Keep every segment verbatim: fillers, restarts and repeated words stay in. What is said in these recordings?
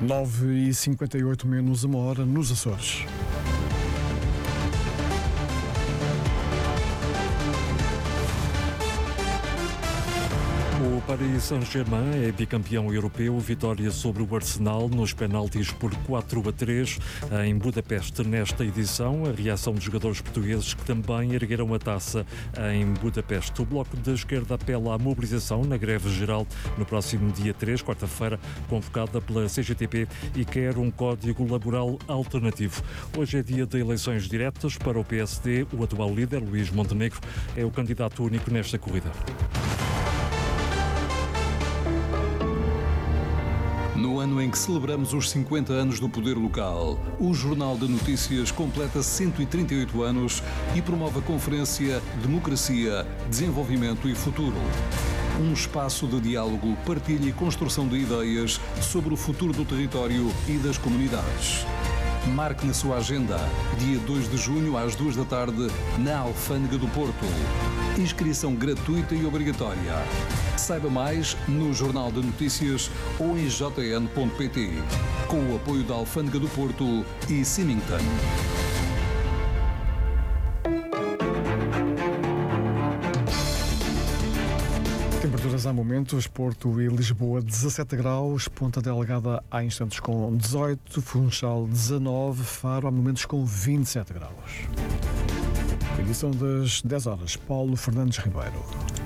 nove e cinquenta e oito menos uma hora nos Açores. O Paris Saint-Germain é bicampeão europeu, vitória sobre o Arsenal nos penaltis por quatro a três em Budapeste. Nesta edição, a reação dos jogadores portugueses que também ergueram a taça em Budapeste. O Bloco da Esquerda apela à mobilização na greve geral no próximo dia três, quarta-feira, convocada pela C G T P, e quer um código laboral alternativo. Hoje é dia de eleições diretas para o P S D. O atual líder, Luís Montenegro, é o candidato único nesta corrida. No ano em que celebramos os cinquenta anos do poder local, o Jornal de Notícias completa cento e trinta e oito anos e promove a conferência Democracia, Desenvolvimento e Futuro. Um espaço de diálogo, partilha e construção de ideias sobre o futuro do território e das comunidades. Marque na sua agenda, dia dois de junho às duas da tarde, na Alfândega do Porto. Inscrição gratuita e obrigatória. Saiba mais no Jornal de Notícias ou em j n ponto p t, com o apoio da Alfândega do Porto e Symington. Temperaturas há momentos, Porto e Lisboa dezassete graus, Ponta Delgada há instantes com dezoito, Funchal dezanove, Faro há momentos com vinte e sete graus. Edição das dez horas, Paulo Fernandes Ribeiro.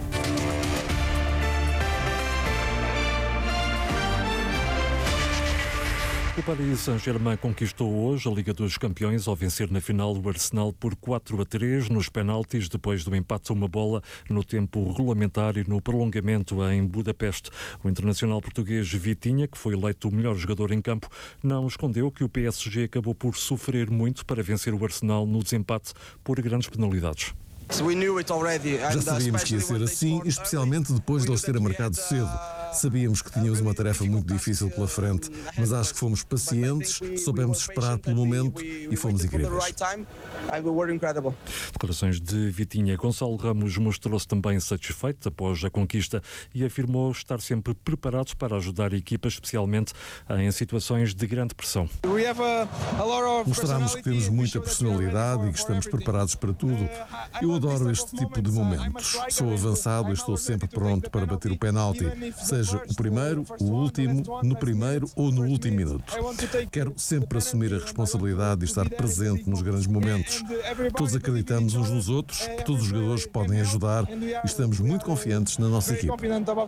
O Paris Saint-Germain conquistou hoje a Liga dos Campeões ao vencer na final o Arsenal por quatro a três nos penaltis, depois do empate a uma bola no tempo regulamentar e no prolongamento em Budapeste. O internacional português Vitinha, que foi eleito o melhor jogador em campo, não escondeu que o P S G acabou por sofrer muito para vencer o Arsenal no desempate por grandes penalidades. Já sabíamos que ia ser assim, especialmente depois de eles terem marcado cedo. Sabíamos que tínhamos uma tarefa muito difícil pela frente, mas acho que fomos pacientes, soubemos esperar pelo momento e fomos incríveis. Declarações de Vitinha. Gonçalo Ramos mostrou-se também satisfeito após a conquista e afirmou estar sempre preparado para ajudar a equipa, especialmente em situações de grande pressão. Mostramos que temos muita personalidade e que estamos preparados para tudo. Eu adoro este tipo de momentos. Sou avançado e estou sempre pronto para bater o penalti, seja o primeiro, o último, no primeiro ou no último minuto. Quero sempre assumir a responsabilidade de estar presente nos grandes momentos. Todos acreditamos uns nos outros, que todos os jogadores podem ajudar e estamos muito confiantes na nossa equipa.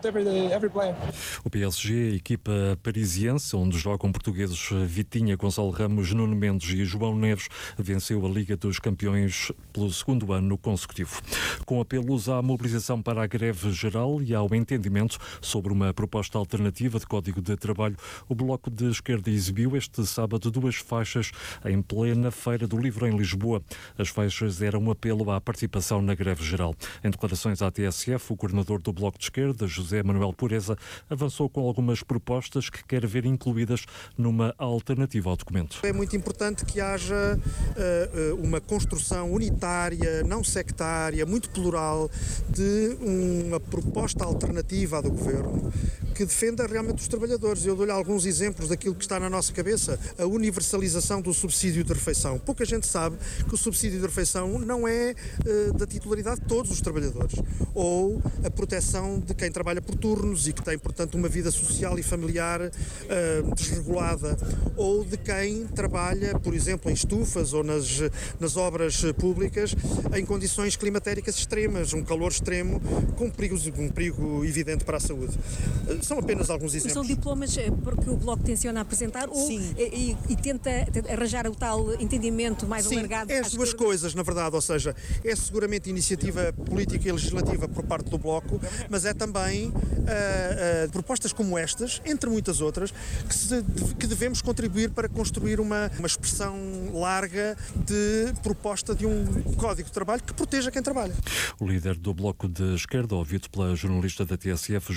O P S G, a equipa parisiense, onde jogam portugueses Vitinha, Gonçalo Ramos, Nuno Mendes e João Neves, venceu a Liga dos Campeões pelo segundo ano consecutivo. Com apelos à mobilização para a greve geral e ao entendimento sobre uma proposta alternativa de Código de Trabalho, o Bloco de Esquerda exibiu este sábado duas faixas em plena Feira do Livro em Lisboa. As faixas eram um apelo à participação na greve geral. Em declarações à T S F, o coordenador do Bloco de Esquerda, José Manuel Pureza, avançou com algumas propostas que quer ver incluídas numa alternativa ao documento. É muito importante que haja uh, uma construção unitária, não sectária, muito plural, de uma proposta alternativa à do Governo que defenda realmente os trabalhadores. Eu dou-lhe alguns exemplos daquilo que está na nossa cabeça. A universalização do subsídio de refeição. Pouca gente sabe que o subsídio de refeição não é uh, da titularidade de todos os trabalhadores. Ou a proteção de quem trabalha por turnos e que tem, portanto, uma vida social e familiar uh, desregulada. Ou de quem trabalha, por exemplo, em estufas ou nas, nas obras públicas em condições climatéricas extremas, um calor extremo com perigos, um perigo evidente para a saúde. São apenas alguns exemplos. São diplomas porque o Bloco tenciona apresentar ou e, e, e tenta arranjar o tal entendimento mais Sim, alargado? é as duas coisas, na verdade, ou seja, é seguramente iniciativa política e legislativa por parte do Bloco, mas é também uh, uh, propostas como estas, entre muitas outras, que, se, que devemos contribuir para construir uma, uma expressão larga de proposta de um Código de Trabalho que proteja quem trabalha. O líder do Bloco de Esquerda, ouvido pela jornalista da T S F, Judite Menezes,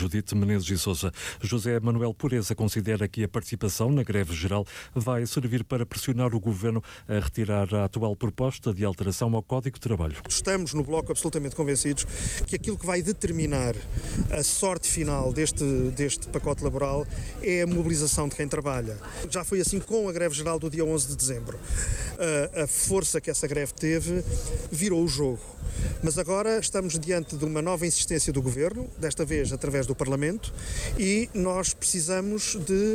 Menezes e Sousa. José Manuel Pureza considera que a participação na greve geral vai servir para pressionar o Governo a retirar a atual proposta de alteração ao Código de Trabalho. Estamos no Bloco absolutamente convencidos que aquilo que vai determinar a sorte final deste, deste pacote laboral é a mobilização de quem trabalha. Já foi assim com a greve geral do dia onze de dezembro. A, a força que essa greve teve virou o jogo. Mas agora estamos diante de uma nova insistência do Governo, desta vez através do Parlamento, e nós precisamos de,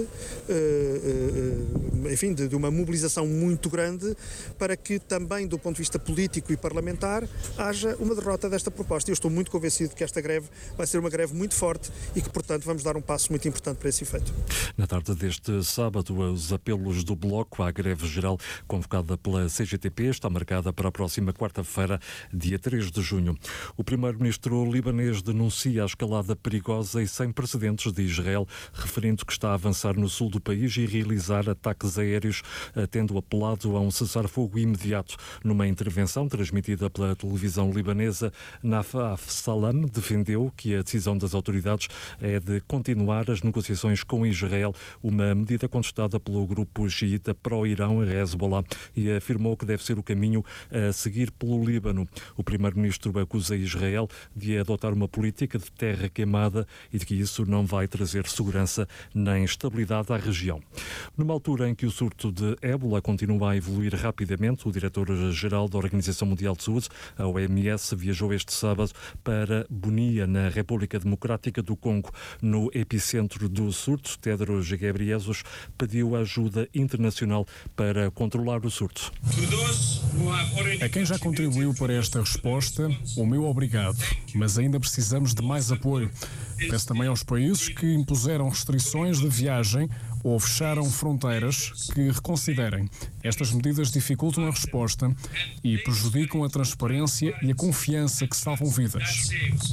enfim, de, de uma mobilização muito grande para que também do ponto de vista político e parlamentar haja uma derrota desta proposta. Eu estou muito convencido que esta greve vai ser uma greve muito forte e que, portanto, vamos dar um passo muito importante para esse efeito. Na tarde deste sábado, os apelos do Bloco à greve geral convocada pela C G T P está marcada para a próxima quarta-feira, dia três de junho. O primeiro-ministro libanês denuncia a escalada perigosa e sem precedentes de Israel, referindo que está a avançar no sul do país e realizar ataques aéreos, tendo apelado a um cessar-fogo imediato. Numa intervenção transmitida pela televisão libanesa, Nafaf Salam defendeu que a decisão das autoridades é de continuar as negociações com Israel, uma medida contestada pelo grupo xiita pró-Irão, Hezbollah, e afirmou que deve ser o caminho a seguir pelo Líbano. O primeiro-ministro acusa Israel de adotar uma política de terra queimada e de que isso não vai trazer segurança nem estabilidade à região. Numa altura em que o surto de ébola continua a evoluir rapidamente, o diretor-geral da Organização Mundial de Saúde, a O M S, viajou este sábado para Bunia, na República Democrática do Congo. No epicentro do surto, Tedros Ghebreyesus pediu ajuda internacional para controlar o surto. A quem já contribuiu para esta resposta, o meu obrigado, mas ainda precisamos de mais apoio. Peço também aos países que impuseram restrições de viagem ou fecharam fronteiras que reconsiderem. Estas medidas dificultam a resposta e prejudicam a transparência e a confiança que salvam vidas.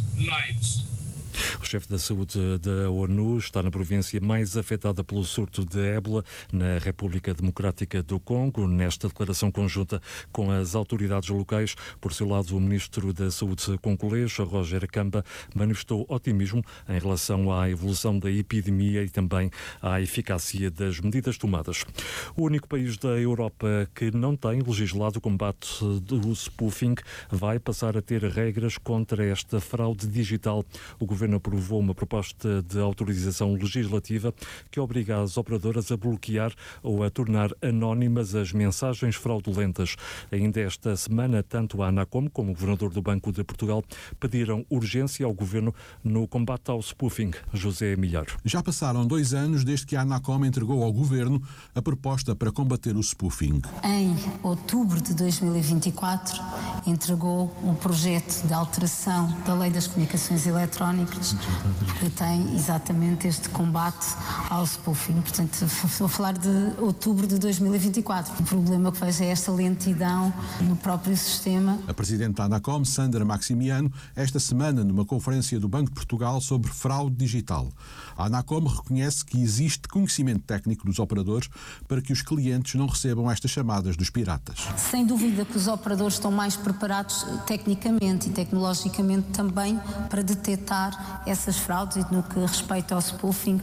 O chefe da saúde da ONU está na província mais afetada pelo surto de ébola, na República Democrática do Congo. Nesta declaração conjunta com as autoridades locais, por seu lado, o ministro da Saúde congolês, Roger Kamba, manifestou otimismo em relação à evolução da epidemia e também à eficácia das medidas tomadas. O único país da Europa que não tem legislado o combate do spoofing vai passar a ter regras contra esta fraude digital. O governo aprovou uma proposta de autorização legislativa que obriga as operadoras a bloquear ou a tornar anónimas as mensagens fraudulentas. Ainda esta semana, tanto a Anacom como o governador do Banco de Portugal pediram urgência ao governo no combate ao spoofing. José Milhar. Já passaram dois anos desde que a Anacom entregou ao governo a proposta para combater o spoofing. Em outubro de dois mil e vinte e quatro, entregou um projeto de alteração da Lei das Comunicações Eletrónicas que tem exatamente este combate ao spoofing. Portanto, estou a falar de outubro de dois mil e vinte e quatro. O problema que vejo é esta lentidão no próprio sistema. A presidente da Anacom, Sandra Maximiano, esta semana numa conferência do Banco de Portugal sobre fraude digital. A Anacom reconhece que existe conhecimento técnico dos operadores para que os clientes não recebam estas chamadas dos piratas. Sem dúvida que os operadores estão mais preparados tecnicamente e tecnologicamente também para detectar essas fraudes e no que respeita ao spoofing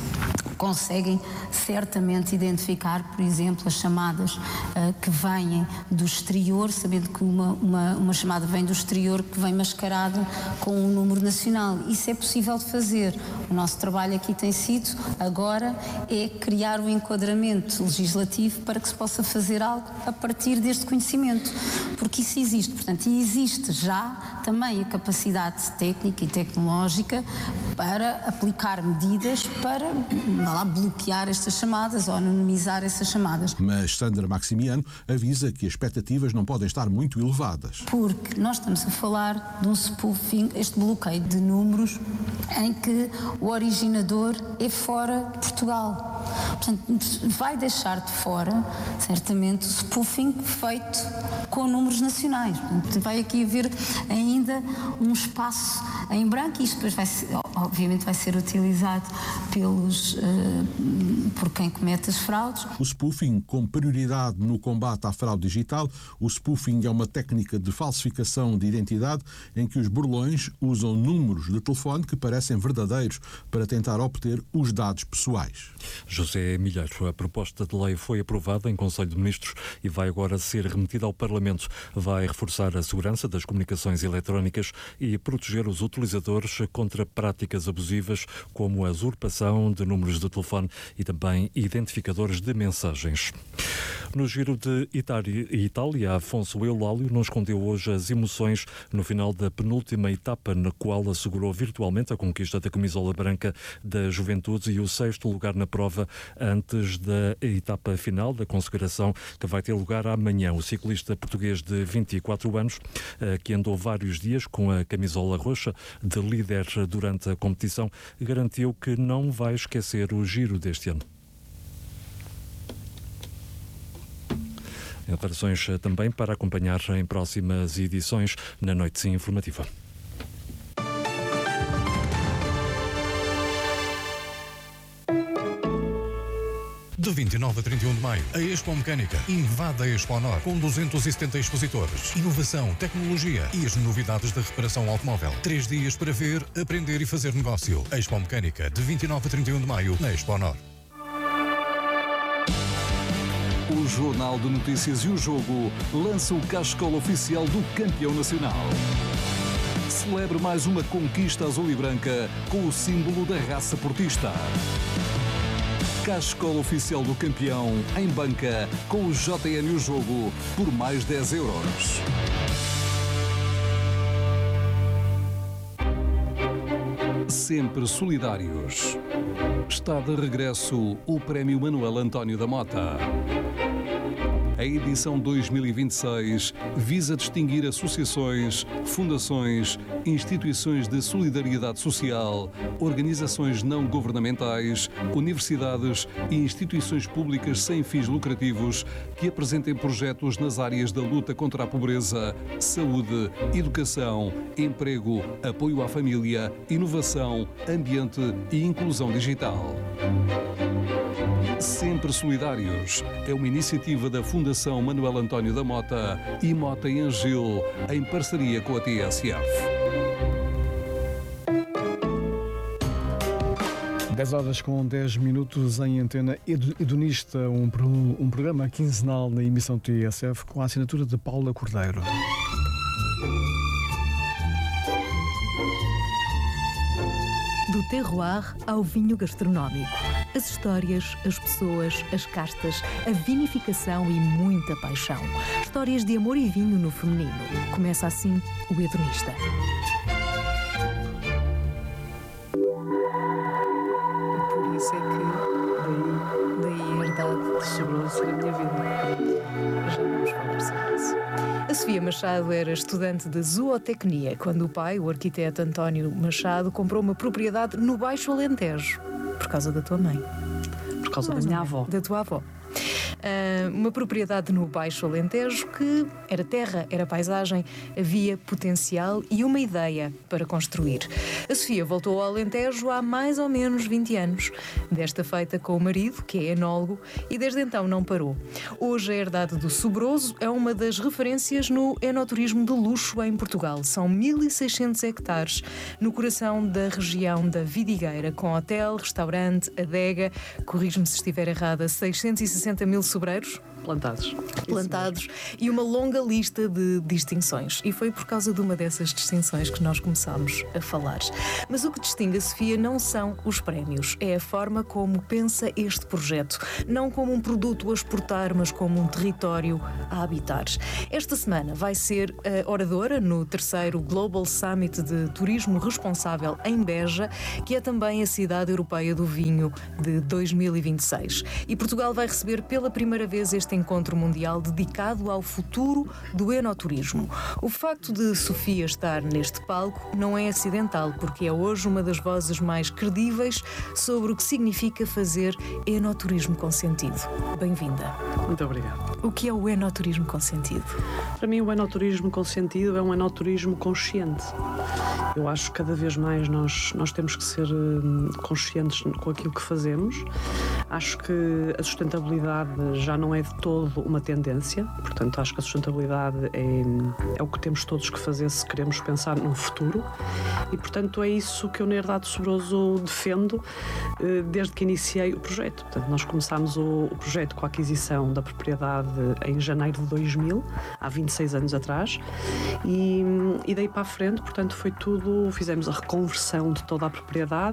conseguem certamente identificar, por exemplo, as chamadas uh, que vêm do exterior, sabendo que uma, uma, uma chamada vem do exterior que vem mascarada com um número nacional. Isso é possível de fazer. O nosso trabalho aqui tem sido, agora, é criar um enquadramento legislativo para que se possa fazer algo a partir deste conhecimento, porque isso existe. Portanto, e existe já também a capacidade técnica e tecnológica para aplicar medidas para lá, bloquear estas chamadas ou anonimizar essas chamadas. Mas Sandra Maximiano avisa que as expectativas não podem estar muito elevadas. Porque nós estamos a falar de um spoofing, este bloqueio de números, em que o originador é fora de Portugal. Portanto, vai deixar de fora, certamente, o spoofing feito com números nacionais. Portanto, vai aqui haver ainda um espaço em branco, e isto depois vai ser, obviamente vai ser utilizado pelos, uh, por quem comete as fraudes. O spoofing com prioridade no combate à fraude digital. O spoofing é uma técnica de falsificação de identidade em que os burlões usam números de telefone que parecem verdadeiros para tentar obter os dados pessoais. José Milheiro, a proposta de lei foi aprovada em Conselho de Ministros e vai agora ser remetida ao Parlamento. Vai reforçar a segurança das comunicações eletrónicas e proteger os utilizadores contra práticas abusivas como a usurpação de números de telefone e também identificadores de mensagens. No Giro de Itália, Afonso Eulálio não escondeu hoje as emoções no final da penúltima etapa, na qual assegurou virtualmente a conquista da camisola branca da Juventude e o sexto lugar na prova antes da etapa final da consagração, que vai ter lugar amanhã. O ciclista português de vinte e quatro anos, que andou vários dias com a camisola roxa de líder durante a competição, garantiu que não vai esquecer o Giro deste ano. Operações também para acompanhar em próximas edições na Noite Informativa. De vinte e nove a trinta e um de maio, a Expo Mecânica invade a Expo Nor com duzentos e setenta expositores. Inovação, tecnologia e as novidades da reparação automóvel. Três dias para ver, aprender e fazer negócio. A Expo Mecânica, de vinte e nove a trinta e um de maio, na Expo Nor. O Jornal de Notícias e o Jogo lança o cascola oficial do campeão nacional. Celebre mais uma conquista azul e branca com o símbolo da raça portista. Cascola oficial do campeão em banca com o J N e o Jogo por mais dez euros. Sempre solidários. Está de regresso o Prémio Manuel António da Mota. A edição dois mil e vinte e seis visa distinguir associações, fundações, instituições de solidariedade social, organizações não governamentais, universidades e instituições públicas sem fins lucrativos que apresentem projetos nas áreas da luta contra a pobreza, saúde, educação, emprego, apoio à família, inovação, ambiente e inclusão digital. Sempre Solidários é uma iniciativa da Fundação Manuel António da Mota e Mota em Angil, em parceria com a T S F. dez horas com dez minutos em antena hedonista, um, um programa quinzenal na emissão T S F com a assinatura de Paula Cordeiro. Do terroir ao vinho gastronómico. As histórias, as pessoas, as castas, a vinificação e muita paixão. Histórias de amor e vinho no feminino. Começa assim o Hedonista. Por isso é que daí, daí a herdade chegou-se na minha vida. Já vamos falar sobre isso. A Sofia Machado era estudante de zootecnia quando o pai, o arquiteto António Machado, comprou uma propriedade no Baixo Alentejo. Por causa da tua mãe. Por causa da minha avó. Da tua avó. Uh, uma propriedade no Baixo Alentejo que era terra, era paisagem, havia potencial e uma ideia para construir. A Sofia voltou ao Alentejo há mais ou menos vinte anos, desta feita com o marido, que é enólogo, e desde então não parou. Hoje a herdade do Sobroso é uma das referências no enoturismo de luxo em Portugal. São mil e seiscentos hectares no coração da região da Vidigueira, com hotel, restaurante, adega, corrijo-me se estiver errada, seiscentos e sessenta mil sobreiros plantados, plantados e uma longa lista de distinções. E foi por causa de uma dessas distinções que nós começámos a falar. Mas o que distingue a Sofia não são os prémios, é a forma como pensa este projeto, não como um produto a exportar, mas como um território a habitar. Esta semana vai ser a oradora no terceiro Global Summit de Turismo Responsável em Beja, que é também a cidade europeia do vinho de dois mil e vinte e seis. E Portugal vai receber pela primeira vez este este encontro mundial dedicado ao futuro do enoturismo. O facto de Sofia estar neste palco não é acidental, porque é hoje uma das vozes mais credíveis sobre o que significa fazer enoturismo com sentido. Bem-vinda. Muito obrigada. O que é o enoturismo com sentido? Para mim, o enoturismo com sentido é um enoturismo consciente. Eu acho que cada vez mais nós, nós temos que ser hum, conscientes com aquilo que fazemos. Acho que a sustentabilidade já não é de todo uma tendência, portanto acho que a sustentabilidade é, é o que temos todos que fazer se queremos pensar num futuro e portanto é isso que eu na Herdade do Sobroso defendo eh, desde que iniciei o projeto. Portanto, nós começámos o, o projeto com a aquisição da propriedade em janeiro de dois mil, há vinte e seis anos atrás, e, e daí para a frente, portanto foi tudo, fizemos a reconversão de toda a propriedade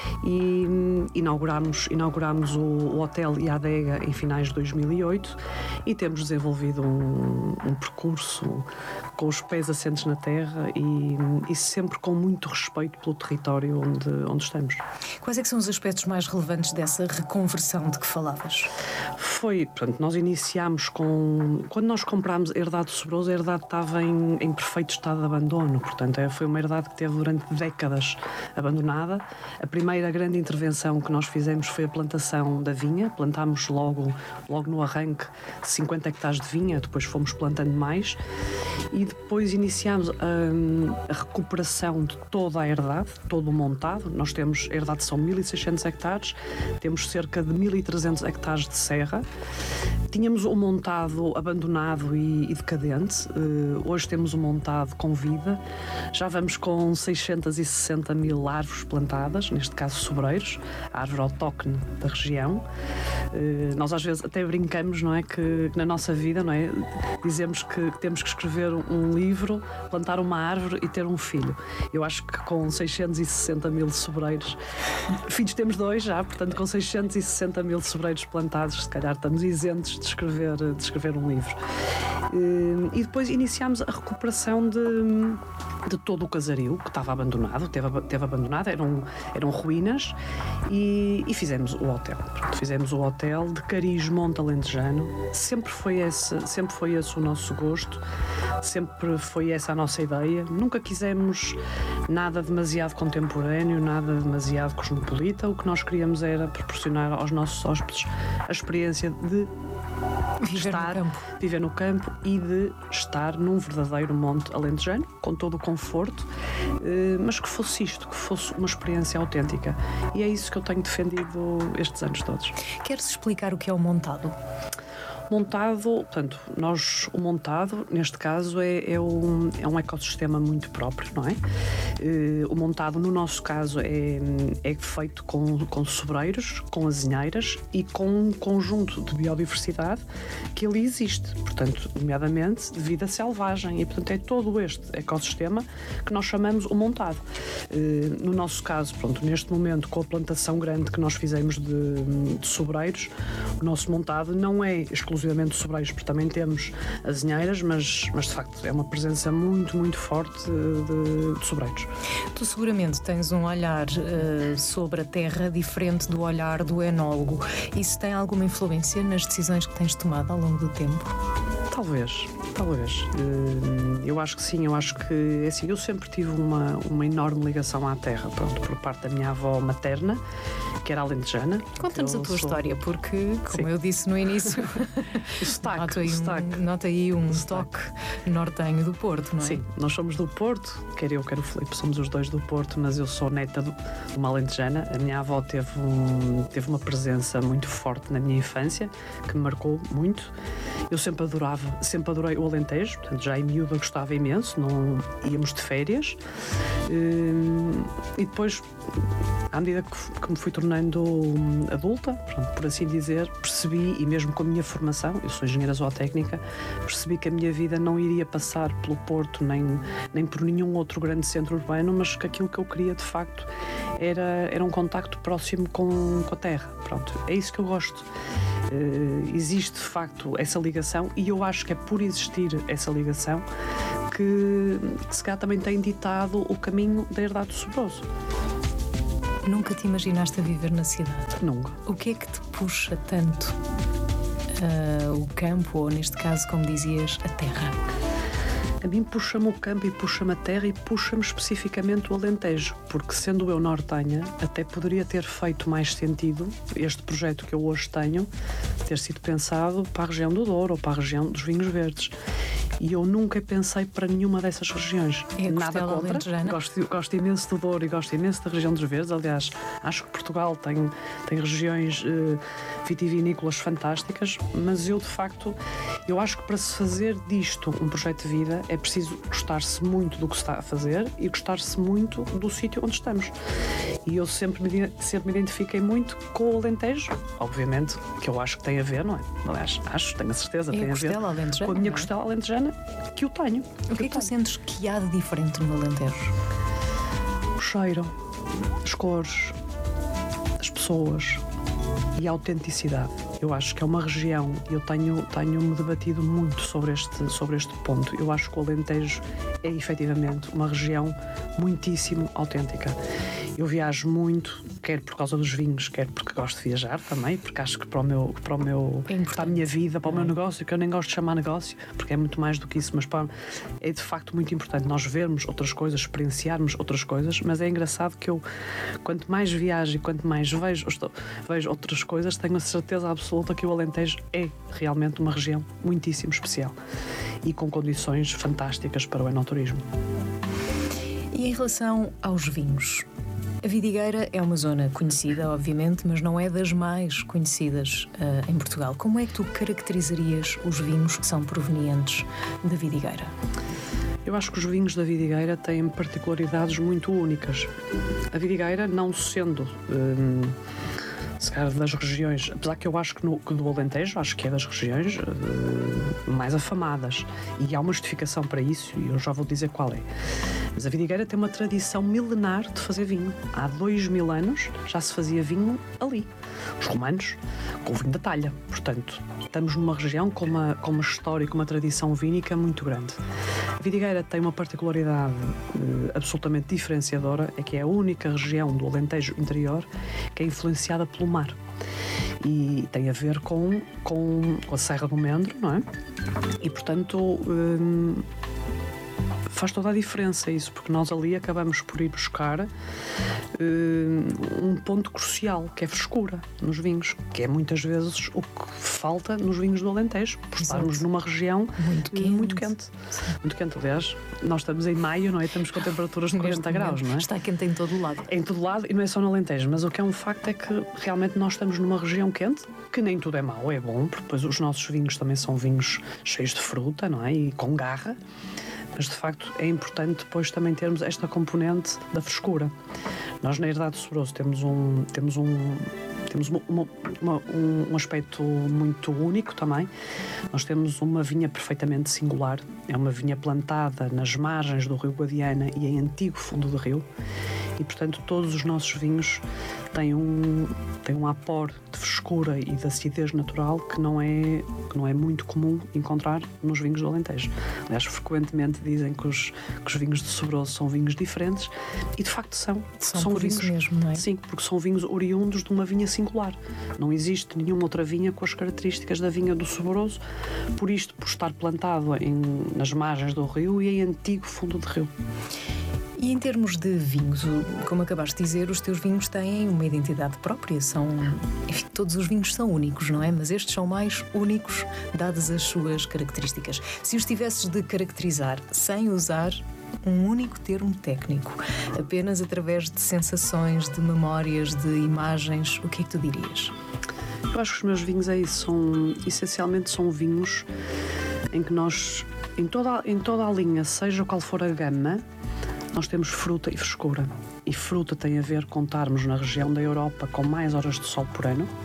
e inaugurámos, inaugurámos o o hotel e a adega em finais de dois mil e oito e temos desenvolvido um, um percurso com os pés assentes na terra e, e sempre com muito respeito pelo território onde, onde estamos. Quais é que são os aspectos mais relevantes dessa reconversão de que falavas? Foi, portanto, nós iniciámos com... Quando nós comprámos a Herdade do Sobroso, a herdade estava em, em perfeito estado de abandono, portanto, foi uma herdade que teve durante décadas abandonada. A primeira grande intervenção que nós fizemos foi a plantação da vinha, plantámos logo, logo no arranque cinquenta hectares de vinha, depois fomos plantando mais e depois iniciámos a, a recuperação de toda a herdade, todo o montado. Nós temos, a herdade são mil e seiscentos hectares, temos cerca de mil e trezentos hectares de serra. Tínhamos o montado abandonado e, e decadente, uh, hoje temos o montado com vida, já vamos com seiscentos e sessenta mil árvores plantadas, neste caso sobreiros, a árvore autóctone da região. Uh, nós às vezes até brincamos, não é, que, que na nossa vida, não é, dizemos que, que temos que escrever um livro, plantar uma árvore e ter um filho. Eu acho que com seiscentos e sessenta mil sobreiros, filhos temos dois já, portanto com seiscentos e sessenta mil sobreiros plantados, se calhar estamos isentos de escrever, de escrever um livro. Uh, e depois iniciámos a recuperação de, de todo o casario que estava abandonado, teve, teve abandonado, eram, eram ruínas e, e fizemos o hotel. Pronto, fizemos o hotel de cariz monte alentejano. Sempre foi esse, sempre foi esse o nosso gosto, sempre foi essa a nossa ideia. Nunca quisemos nada demasiado contemporâneo, nada demasiado cosmopolita. O que nós queríamos era proporcionar aos nossos hóspedes a experiência de Viver estar, no campo. viver no campo e de estar num verdadeiro monte alentejano, com todo o conforto, mas que fosse isto, que fosse uma experiência autêntica. E é isso que eu tenho defendido estes anos todos. Queres explicar o que é o montado? Montado, portanto, nós, o montado, neste caso, é, é, um, é um ecossistema muito próprio, não é? Uh, o montado, no nosso caso, é, é feito com, com sobreiros, com azinheiras e com um conjunto de biodiversidade que ali existe, portanto, nomeadamente de vida selvagem, e, portanto, é todo este ecossistema que nós chamamos o montado. Uh, no nosso caso, pronto, neste momento, com a plantação grande que nós fizemos de, de sobreiros, o nosso montado não é exclusivamente de sobreiros, porque também temos azinheiras, mas, mas de facto é uma presença muito, muito forte de, de sobreiros. Tu seguramente tens um olhar uh, sobre a terra diferente do olhar do enólogo. Isso tem alguma influência nas decisões que tens tomado ao longo do tempo? Talvez, talvez. Eu acho que sim, eu acho que, assim, eu sempre tive uma, uma enorme ligação à terra, pronto, por parte da minha avó materna, que era alentejana. Conta-nos a tua sou... história, porque, como sim. eu disse no início, o sotaque, nota aí o sotaque. um, nota aí um toque nortenho do Porto, não é? Sim, nós somos do Porto, quer eu, quer o Filipe, somos os dois do Porto, mas eu sou neta de uma alentejana. A minha avó teve, um, teve uma presença muito forte na minha infância, que me marcou muito. Eu sempre adorava, sempre adorei o Alentejo, portanto, já em miúda gostava imenso, não íamos de férias. E depois, à medida que, que me fui tornando adulta, pronto, por assim dizer, percebi, e mesmo com a minha formação, eu sou engenheira zootécnica, percebi que a minha vida não iria passar pelo Porto, nem, nem por nenhum outro grande centro urbano, mas que aquilo que eu queria, de facto, era, era um contacto próximo com, com a terra. Pronto, é isso que eu gosto. Uh, existe, de facto, essa ligação, e eu acho que é por existir essa ligação que, que se calhar também tem ditado o caminho da Herdade do Sobroso. Nunca te imaginaste a viver na cidade? Nunca. O que é que te puxa tanto uh, o campo, ou neste caso, como dizias, a terra? A mim puxa-me o campo e puxa-me a terra e puxa-me especificamente o Alentejo, porque sendo eu nortenha, até poderia ter feito mais sentido este projeto que eu hoje tenho, ter sido pensado para a região do Douro ou para a região dos vinhos verdes. E eu nunca pensei para nenhuma dessas regiões. É Nada contra. Gosto, gosto imenso do Douro e gosto imenso da região dos verdes. Aliás, acho que Portugal tem, tem regiões eh, vitivinícolas fantásticas, mas eu, de facto, eu acho que para se fazer disto um projeto de vida é preciso gostar-se muito do que se está a fazer e gostar-se muito do sítio onde estamos. E eu sempre me, sempre me identifiquei muito com o Alentejo, obviamente, que eu acho que tem a ver, não é? Aliás, acho, tenho a certeza, é tem a, a ver alentejana, com a minha é? costela alentejana, que eu tenho. O que é que tu sentes que há de diferente no Alentejo? O cheiro, as cores, as pessoas e a autenticidade. Eu acho que é uma região, eu tenho, tenho-me debatido muito sobre este, sobre este ponto. Eu acho que o Alentejo é efetivamente uma região muitíssimo autêntica. Eu viajo muito, quer por causa dos vinhos, quer porque gosto de viajar também, porque acho que para, o meu, para, o meu, é para a minha vida, para o meu negócio, que eu nem gosto de chamar negócio, porque é muito mais do que isso, mas para, é de facto muito importante nós vermos outras coisas, experienciarmos outras coisas, mas é engraçado que eu, quanto mais viajo e quanto mais vejo, estou, vejo outras coisas, tenho a certeza absoluta que o Alentejo é realmente uma região muitíssimo especial e com condições fantásticas para o enoturismo. E em relação aos vinhos? A Vidigueira é uma zona conhecida, obviamente, mas não é das mais conhecidas uh, em Portugal. Como é que tu caracterizarias os vinhos que são provenientes da Vidigueira? Eu acho que os vinhos da Vidigueira têm particularidades muito únicas. A Vidigueira, não sendo hum, se calhar das regiões, apesar que eu acho que, no, que do Alentejo, acho que é das regiões uh, mais afamadas, e há uma justificação para isso, e eu já vou dizer qual é. Mas a Vidigueira tem uma tradição milenar de fazer vinho. Há dois mil anos já se fazia vinho ali. Os romanos, com o vinho da talha. Portanto, estamos numa região com uma, com uma história e com uma tradição vínica muito grande. A Vidigueira tem uma particularidade uh, absolutamente diferenciadora, é que é a única região do Alentejo interior que é influenciada pelo mar. E tem a ver com, com, com a Serra do Mendro, não é? E, portanto, um, faz toda a diferença isso, porque nós ali acabamos por ir buscar uh, um ponto crucial, que é frescura nos vinhos, que é muitas vezes o que falta nos vinhos do Alentejo, por estarmos numa região muito quente. Muito quente. Muito quente, aliás, nós estamos em maio, não é? Estamos com temperaturas de quarenta graus, não é? Está quente em todo o lado. Em todo lado, e não é só no Alentejo, mas o que é um facto é que realmente nós estamos numa região quente, que nem tudo é mau, é bom, porque depois os nossos vinhos também são vinhos cheios de fruta, não é? E com garra. Mas, de facto, é importante depois também termos esta componente da frescura. Nós, na Herdade do Sobroso, temos um, temos um, temos uma, uma, uma, um, um aspecto muito único também. Nós temos uma vinha perfeitamente singular. É uma vinha plantada nas margens do Rio Guadiana e em antigo fundo do rio. E, portanto, todos os nossos vinhos têm um, têm um apor de frescura e de acidez natural que não é, que não é muito comum encontrar nos vinhos do Alentejo. Aliás, frequentemente dizem que os, que os vinhos de Sobroso são vinhos diferentes e, de facto, são. São, são por vinhos, isso mesmo, não é? Sim, porque são vinhos oriundos de uma vinha singular. Não existe nenhuma outra vinha com as características da vinha do Sobroso, por isto, por estar plantado em, nas margens do rio e em antigo fundo de rio. E em termos de vinhos, como acabaste de dizer, os teus vinhos têm uma identidade própria, são, enfim, todos os vinhos são únicos, não é? Mas estes são mais únicos, dadas as suas características. Se os tivesses de caracterizar sem usar um único termo técnico, apenas através de sensações, de memórias, de imagens, o que é que tu dirias? Eu acho que os meus vinhos é isso, são, essencialmente são vinhos em que nós, em toda, em toda a linha, seja qual for a gama, nós temos fruta e frescura. E fruta tem a ver com estarmos na região da Europa com mais horas de sol por ano,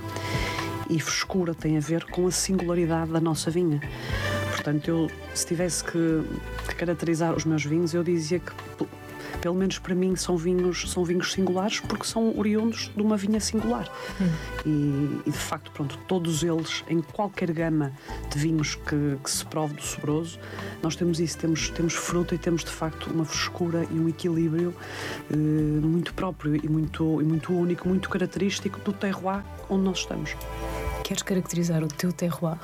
e frescura tem a ver com a singularidade da nossa vinha. Portanto, eu, se tivesse que, que caracterizar os meus vinhos, eu dizia que, pelo menos para mim, são vinhos, são vinhos singulares, porque são oriundos de uma vinha singular. Hum. E, e, de facto, pronto, todos eles, em qualquer gama de vinhos que, que se prove do Sobroso, nós temos isso, temos, temos fruta e temos, de facto, uma frescura e um equilíbrio eh, muito próprio e muito, e muito único, muito característico do terroir onde nós estamos. Queres caracterizar o teu terroir?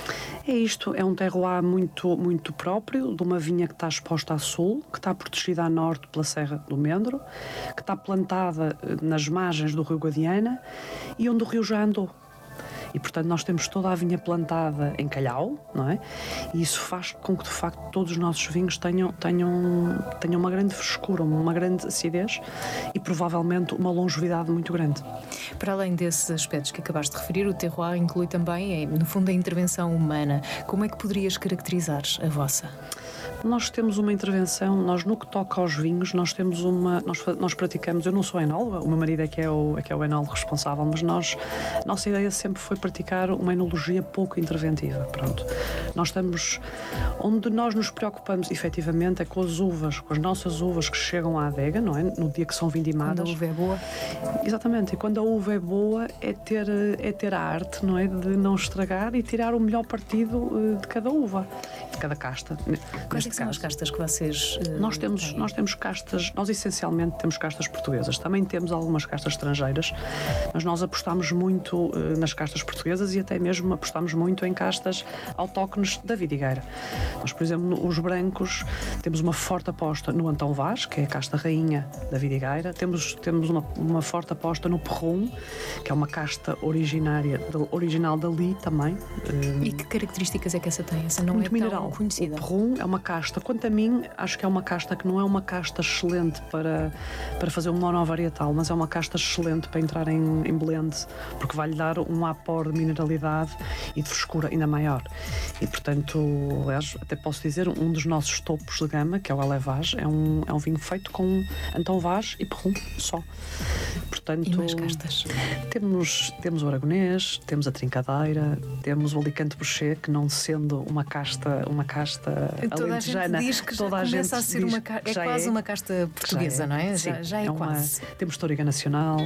É isto, é um terroir muito, muito próprio, de uma vinha que está exposta a sul, que está protegida a norte pela Serra do Mendro, que está plantada nas margens do Rio Guadiana e onde o rio já andou. E, portanto, nós temos toda a vinha plantada em calhau, não é? E isso faz com que, de facto, todos os nossos vinhos tenham, tenham, tenham uma grande frescura, uma grande acidez e, provavelmente, uma longevidade muito grande. Para além desses aspectos que acabaste de referir, o terroir inclui também, no fundo, a intervenção humana. Como é que poderias caracterizar a vossa? Nós temos uma intervenção, nós no que toca aos vinhos, nós temos uma, nós, nós praticamos, eu não sou enóloga, o meu marido é que é o, é que é o enólogo responsável, mas nós, nossa ideia sempre foi praticar uma enologia pouco interventiva, pronto. Nós estamos, onde nós nos preocupamos efetivamente é com as uvas, com as nossas uvas que chegam à adega, não é? No dia que são vindimadas. Quando a uva é boa. Exatamente, e quando a uva é boa é ter, é ter a arte, não é? De não estragar e tirar o melhor partido de cada uva, de cada casta. Quais são as castas que vocês uh, nós temos têm? Nós temos castas, nós essencialmente temos castas portuguesas, também temos algumas castas estrangeiras, mas nós apostamos muito uh, nas castas portuguesas e até mesmo apostamos muito em castas autóctones da vidigueira. Nós, por exemplo, no, os brancos, temos uma forte aposta no Antão Vaz, que é a casta rainha da vidigueira, temos, temos uma, uma forte aposta no Perrum, que é uma casta originária, de, original dali também. Uh, e que características é que essa tem? Essa não muito é mineral. Tão conhecida. O Perrum é uma casta, quanto a mim, acho que é uma casta que não é uma casta excelente para, para fazer um monovarietal, mas é uma casta excelente para entrar em, em blend, porque vai-lhe dar um apor de mineralidade e de frescura ainda maior. E, portanto, aliás, até posso dizer, um dos nossos topos de gama, que é o Elevage, é um, é um vinho feito com Antão Vaz e Perrum só. Portanto, e mais castas? Temos, temos o Aragonês, temos a Trincadeira, temos o Alicante Boucher, que não sendo uma casta, uma casta toda a gente diz que toda já a começa gente a ser uma ca... é quase é, uma casta portuguesa, é, não é? Sim, já, já é, é quase. Uma... Temos Toriga Nacional,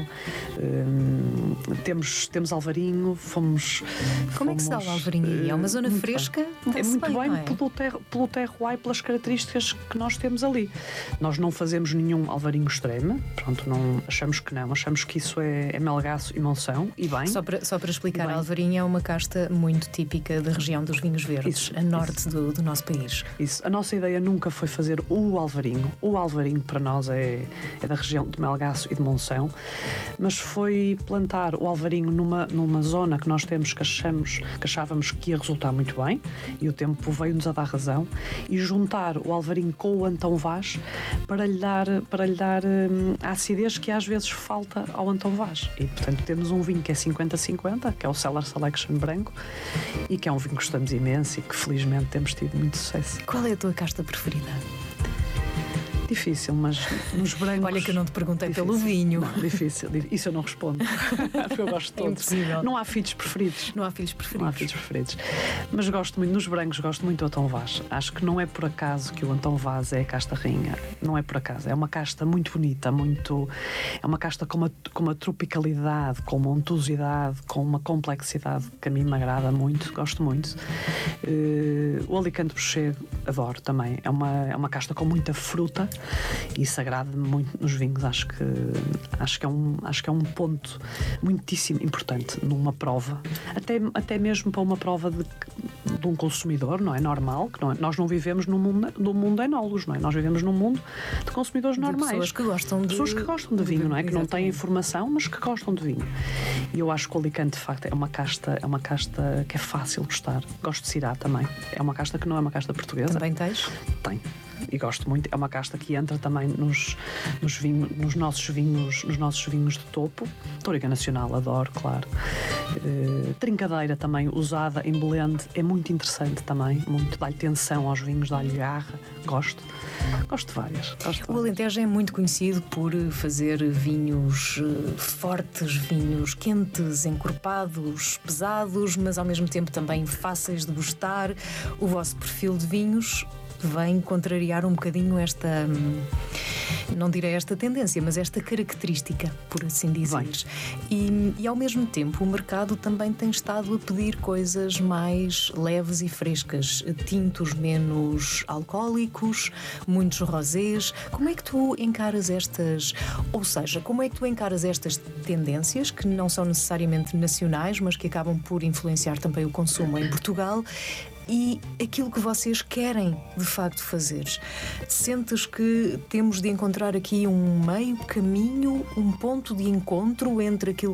hum, temos, temos Alvarinho, fomos... Como fomos, é que se dá o Alvarinho? É uma zona fresca? É muito bem, bem é? pelo, ter, pelo terroir e pelas características que nós temos ali. Nós não fazemos nenhum Alvarinho extremo, pronto, não, achamos que não, achamos que isso é, é Melgaço e Monção, e bem. Só para, só para explicar, a Alvarinho é uma casta muito típica da região dos vinhos verdes, isso, a norte do, do nosso país. Isso. A nossa ideia nunca foi fazer o Alvarinho. O Alvarinho para nós é, é da região de Melgaço e de Monção, mas foi plantar o Alvarinho numa, numa zona que nós temos que, achamos, que achávamos que ia resultar muito bem, e o tempo veio-nos a dar razão, e juntar o Alvarinho com o Antão Vaz para lhe dar, para lhe dar hum, a acidez que às vezes falta ao Antão Vaz. E, portanto, temos um vinho que é cinquenta a cinquenta, que é o Cellar Selection branco, e que é um vinho que gostamos imenso e que felizmente temos tido muito sucesso. Qual é a tua casta preferida? Difícil, mas nos brancos... Olha que eu não te perguntei difícil. Pelo vinho. Não, difícil, isso eu não respondo. Porque eu gosto de todos. É impossível. Não há filhos preferidos. Não há filhos preferidos. Não há filhos preferidos. Mas gosto muito, nos brancos, gosto muito do Antão Vaz. Acho que não é por acaso que o Antão Vaz é a casta rainha. Não é por acaso. É uma casta muito bonita, muito... É uma casta com uma, com uma tropicalidade, com uma untuosidade, com uma complexidade que a mim me agrada muito. Gosto muito. Uh, o Alicante Boucher adoro também. É uma, é uma casta com muita fruta e isso agrada-me muito nos vinhos. Acho que, acho que, é, um, acho que é um ponto muitíssimo importante numa prova, até, até mesmo para uma prova de, de um consumidor, não é normal, que não é, nós não vivemos num mundo, num mundo de enólogos, não é? Nós vivemos num mundo de consumidores de normais. Pessoas que gostam de, pessoas que gostam de vinho, não é? Que Exatamente. Não têm informação, mas que gostam de vinho. E eu acho que o Alicante, de facto, é uma casta, é uma casta que é fácil de gostar. Gosto de Syrah também. É uma casta que não é uma casta portuguesa. Também tens? Tem. E gosto muito, é uma casta que entra também nos, nos, vinho, nos, nossos, vinhos, nos nossos vinhos de topo. Toriga Nacional, adoro, claro. Uh, trincadeira também, usada em blend, é muito interessante também, muito, dá-lhe tensão aos vinhos, dá-lhe garra, gosto. Gosto de várias. Gosto de o Alentejo é muito conhecido por fazer vinhos fortes, vinhos quentes, encorpados, pesados, mas ao mesmo tempo também fáceis de gostar. O vosso perfil de vinhos vem contrariar um bocadinho esta, não direi esta tendência, mas esta característica, por assim dizer. E, e ao mesmo tempo o mercado também tem estado a pedir coisas mais leves e frescas, tintos menos alcoólicos, muitos rosés. Como é que tu encaras estas, ou seja, como é que tu encaras estas tendências que não são necessariamente nacionais, mas que acabam por influenciar também o consumo em Portugal, e aquilo que vocês querem de facto fazer? Sentes que temos de encontrar aqui um meio caminho, um ponto de encontro entre aquilo